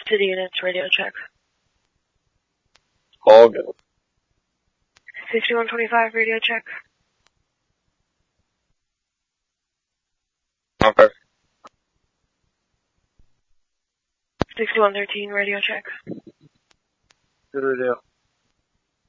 City units, radio check. All good. 6125, radio check. Okay. 6113, radio check. Good radio.